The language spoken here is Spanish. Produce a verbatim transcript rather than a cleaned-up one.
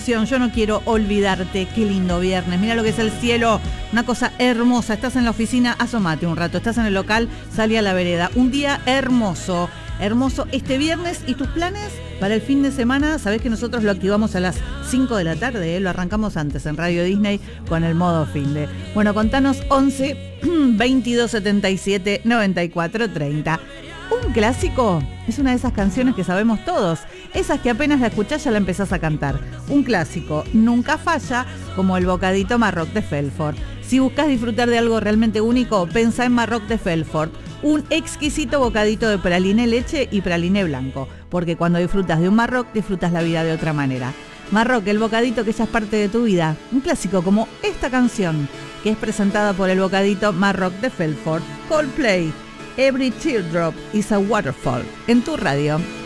Yo no quiero olvidarte, qué lindo viernes, mira lo que es el cielo, una cosa hermosa, estás en la oficina, asomate un rato, estás en el local, salí a la vereda, un día hermoso, hermoso este viernes. ¿Y tus planes para el fin de semana? Sabés que nosotros lo activamos a las cinco de la tarde, ¿eh? Lo arrancamos antes en Radio Disney con el modo fin de. Bueno, contanos once, veintidós, setenta y siete, noventa y cuatro, treinta. Un clásico es una de esas canciones que sabemos todos, esas que apenas la escuchás ya la empezás a cantar. Un clásico nunca falla, como el bocadito Marroc de Felfort. Si buscas disfrutar de algo realmente único, pensá en Marroc de Felfort, un exquisito bocadito de praliné leche y praliné blanco, porque cuando disfrutas de un Marroc, disfrutas la vida de otra manera. Marroc, el bocadito que ya es parte de tu vida, un clásico como esta canción, que es presentada por el bocadito Marroc de Felfort, Coldplay. Every teardrop is a waterfall, en tu radio.